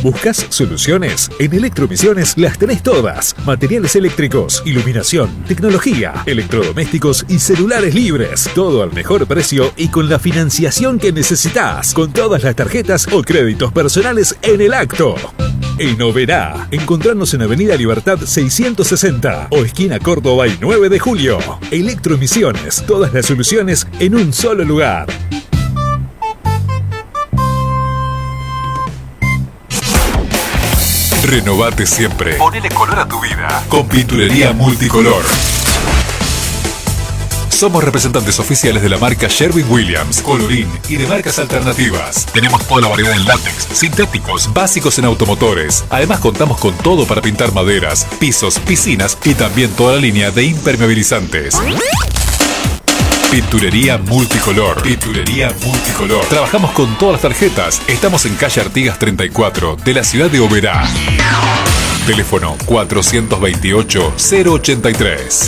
¿Buscas soluciones? En Electromisiones las tenés todas. Materiales eléctricos, iluminación, tecnología, electrodomésticos y celulares libres. Todo al mejor precio y con la financiación que necesitas. Con todas las tarjetas o créditos personales en el acto. En Oberá, encontrarnos en Avenida Libertad 660 o esquina Córdoba y 9 de julio. Electromisiones, todas las soluciones en un solo lugar. Renovate siempre. Ponele color a tu vida. Con Pinturería Multicolor. Somos representantes oficiales de la marca Sherwin-Williams, Colorín y de marcas alternativas. Tenemos toda la variedad en látex, sintéticos, básicos en automotores. Además contamos con todo para pintar maderas, pisos, piscinas y también toda la línea de impermeabilizantes. Pinturería Multicolor. Pinturería Multicolor. Trabajamos con todas las tarjetas. Estamos en calle Artigas 34 de la ciudad de Oberá. Teléfono 428-083.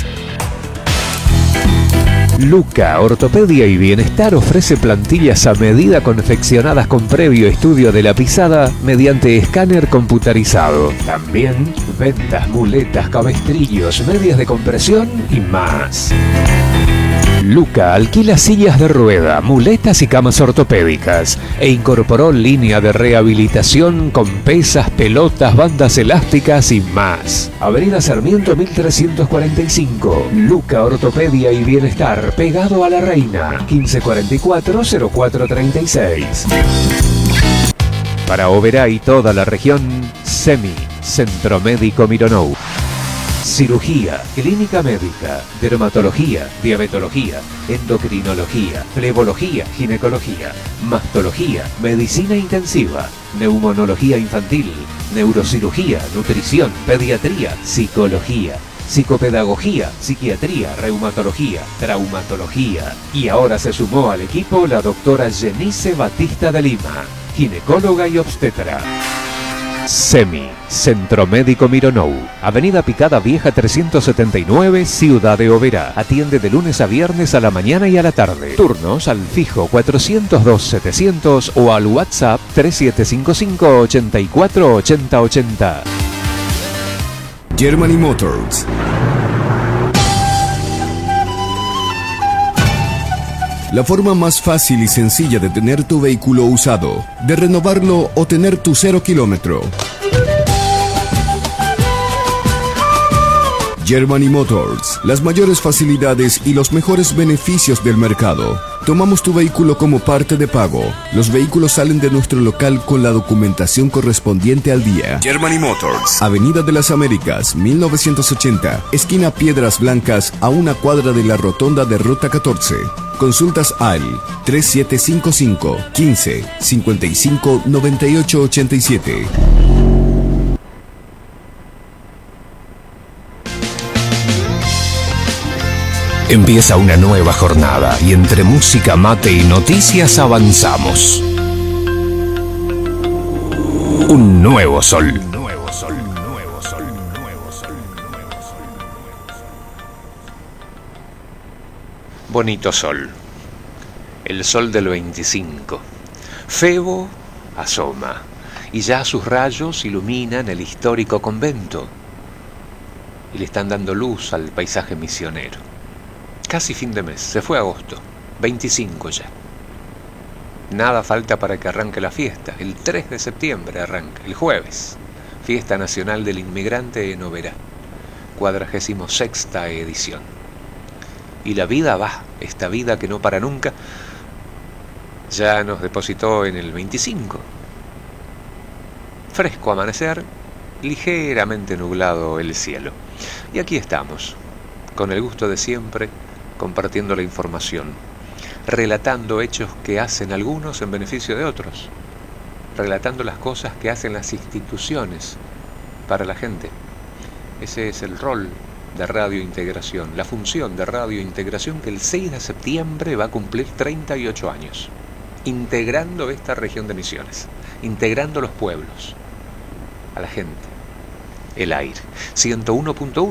Luca Ortopedia y Bienestar ofrece plantillas a medida confeccionadas con previo estudio de la pisada mediante escáner computarizado. También ventas, muletas, cabestrillos, medias de compresión y más. Luca alquila sillas de rueda, muletas y camas ortopédicas e incorporó línea de rehabilitación con pesas, pelotas, bandas elásticas y más. Avenida Sarmiento 1345, Luca Ortopedia y Bienestar, pegado a La Reina, 1544-0436. Para Oberá y toda la región, SEMI, Centro Médico Mironou. Cirugía, clínica médica, dermatología, diabetología, endocrinología, flebología, ginecología, mastología, medicina intensiva, neumonología infantil, neurocirugía, nutrición, pediatría, psicología, psicopedagogía, psiquiatría, reumatología, traumatología. Y ahora se sumó al equipo la doctora Jenice Batista de Lima, ginecóloga y obstetra. SEMI, Centro Médico Mironou, Avenida Picada Vieja 379, Ciudad de Oberá. Atiende de lunes a viernes a la mañana y a la tarde. Turnos al fijo 402-700 o al WhatsApp 3755-848080. Germany Motors. La forma más fácil y sencilla de tener tu vehículo usado, de renovarlo o tener tu 0 kilómetro. Germany Motors, las mayores facilidades y los mejores beneficios del mercado. Tomamos tu vehículo como parte de pago. Los vehículos salen de nuestro local con la documentación correspondiente al día. Germany Motors, Avenida de las Américas, 1980, esquina Piedras Blancas, a una cuadra de la rotonda de Ruta 14. Consultas al 3755 15 55 98 87. Empieza una nueva jornada y entre música, mate y noticias avanzamos. Un nuevo sol. Bonito sol. El sol del 25. Febo asoma y ya sus rayos iluminan el histórico convento y le están dando luz al paisaje misionero. Casi fin de mes, se fue agosto, 25 ya. Nada falta para que arranque la fiesta. El 3 de septiembre arranca, el jueves. Fiesta Nacional del Inmigrante en Oberá, 46ª edición. Y la vida va, esta vida que no para nunca, ya nos depositó en el 25. Fresco amanecer, ligeramente nublado el cielo. Y aquí estamos, con el gusto de siempre, compartiendo la información, relatando hechos que hacen algunos en beneficio de otros, relatando las cosas que hacen las instituciones para la gente. Ese es el rol de Radio Integración, la función de Radio Integración, que el 6 de septiembre va a cumplir 38 años, integrando esta región de Misiones, integrando los pueblos, a la gente, el aire. 101.1